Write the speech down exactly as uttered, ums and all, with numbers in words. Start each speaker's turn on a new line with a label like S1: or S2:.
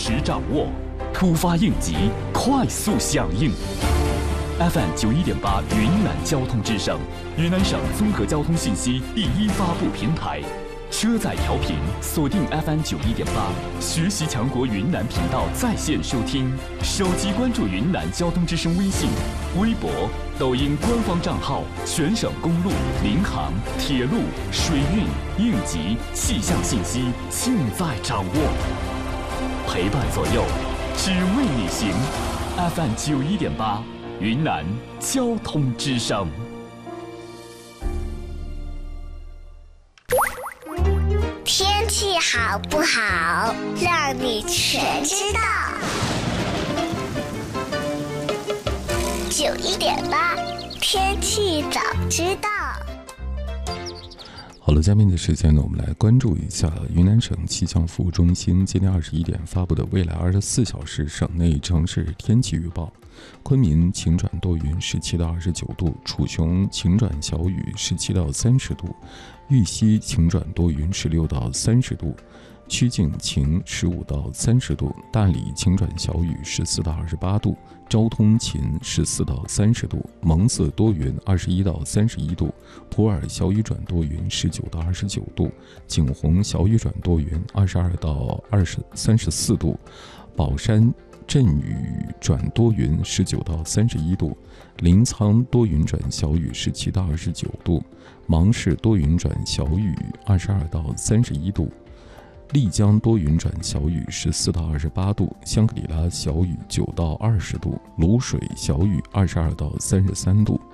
S1: 时掌握，突发应急快速响应。F M 九一点八云南交通之声，云南省综合交通信息第一发布平台。车载调频锁定 F M 九一点八，学习强国云南频道在线收听，手机关注云南交通之声微信、微博、抖音官方账号，全省公路、民航、铁路、水运、应急、气象信息尽在掌握，陪伴左右，只为你行。F M 九一点八，云南交通之声。
S2: 天气好不好，让你全知道。九一点八，天气早知道。
S3: 好了，下面的时间呢，我们来关注一下云南省气象服务中心今天二十一点发布的未来二十四小时省内城市天气预报。昆明晴转多云，十七到二十九度；楚雄晴转小雨，十七到三十度；玉溪晴转多云，十六到三十度；曲靖晴，十五到三十度；大理晴转小雨，十四到二十八度；昭通晴，十四到三十度；蒙自多云，二十一到三十一度；普洱小雨转多云，十九到二十九度；景洪小雨转多云，二十二到二十三十四度；宝山阵雨转多云，十九到三十一度；临沧多云转小雨，十七到二十九度；芒市多云转小雨，二十二到三十一度；丽江多云转小雨，十四到二十八度；香格里拉小雨，九到二十度；卤水小雨，二十二到三十三度；